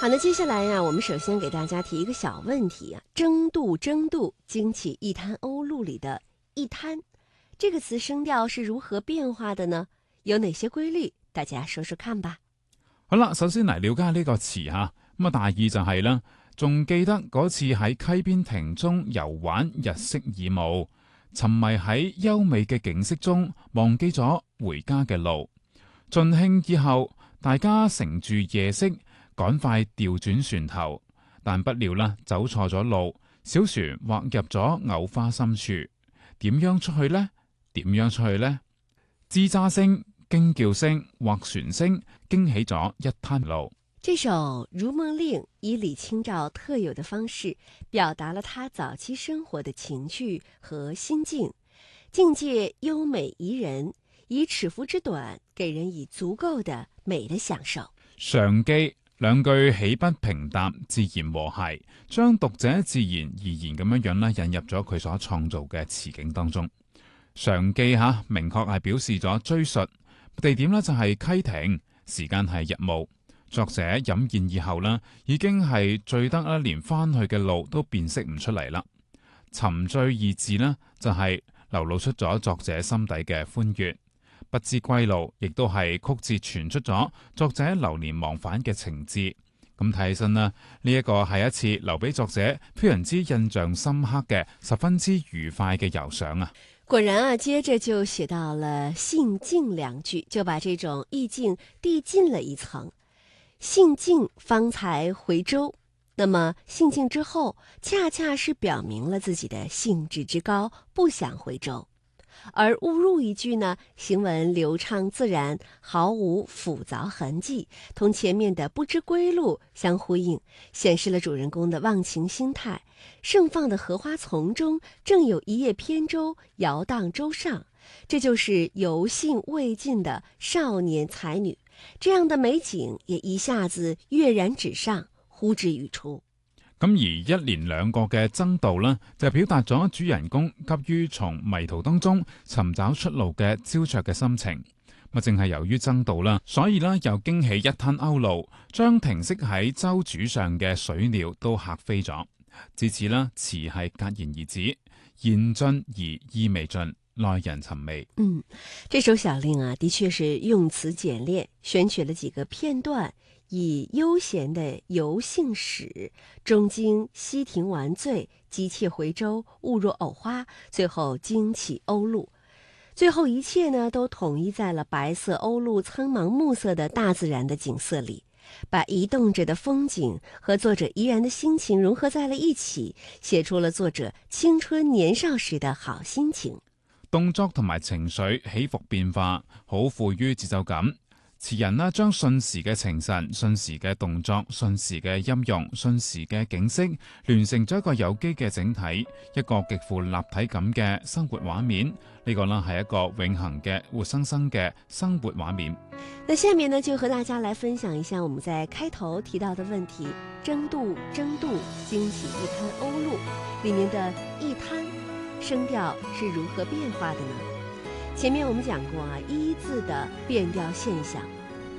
好，那接下来呀，我们首先给大家提一个小问题啊，争渡，惊起一滩鸥鹭里的一滩，这个词声調是如何變化的呢？有哪些規律？大家說說看吧。 好啦，首先嚟了解呢個詞吓，咁啊大意就係啦，仲記得嗰次喺溪邊亭中遊玩，日色已暮，沉迷喺優美嘅景色中，忘記咗回家嘅路。盡興以後，大家乘住夜色，趕快調轉船頭，但不料啦，走錯咗路，小船劃入咗藕花深處。點樣出去呢？吱喳聲、驚叫聲、劃船聲，驚起咗一灘路。 這首《如夢令》以李清照特有的方式，表達了他早期生活的情緒和心境，境界優美宜人，以尺幅之短，給人以足夠的美的享受。 常記兩句豈不平淡，自然和諧，將讀者自然而然咁樣啦引入咗佢所創造嘅詞境當中。常記明確係表示咗追述，地點呢就係溪亭，時間係日暮。作者飲宴以後呢，已經係醉得連翻去嘅路都辨識唔出嚟啦。沉醉二字呢，就係流露出咗作者心底嘅歡悅。不知歸路，亦都係曲折傳出咗作者流連忘返嘅情致。咁睇起身啦，呢一個係一次留俾作者非常之印象深刻嘅、十分之愉快嘅遊賞啊！ 果然啊，接着就寫到了興盡兩句，就把這種意境遞進了一層。興盡方才回舟，那麼興盡之後，恰恰是表明了自己的興致之高，不想回舟。而誤入一句呢，行文流暢自然，毫無複雜痕跡，同前面的不知歸路相呼應，顯示了主人公的忘情心態。盛放的荷花叢中，正有一葉扁舟搖蕩舟上，這就是遊興未盡的少年才女。這樣的美景也一下子躍然紙上，呼之欲出。 咁而一連兩個嘅爭渡呢，就表達咗主人公急於從迷途當中尋找出路嘅焦灼嘅心情。正係由於爭渡啦，所以呢又驚起一灘鷗鷺，將停息喺舟主上嘅水鳥都嚇飛咗。至此呢，詞係戛然而止，言盡而意未盡，耐人尋味。 這首小令啊，的確是用詞簡練，選取了幾個片段，以悠閒的遊興史，中經溪亭玩醉，急切回舟，誤入藕花，最後驚起鷗鷺。最後一切呢，都統一在了白色鷗鷺蒼茫暮色的大自然的景色裏，把移動着的風景和作者怡然的心情融合在了一起，寫出了作者青春年少時的好心情。 動作同埋情緒起伏變化，好富於節奏感。詞人呢將瞬時嘅情神、瞬時嘅動作、瞬時嘅音用、瞬時嘅景色，聯成咗一個有機嘅整體，一個極富立體感嘅生活畫面。呢個呢係一個永恆嘅活生生嘅生活畫面。 那下面呢就和大家來分享一下我們在開頭提到的問題：爭渡，驚起一灘鷗鷺，裡面的一灘聲調是如何變化的呢？前面我們講過啊，一字的變調現象，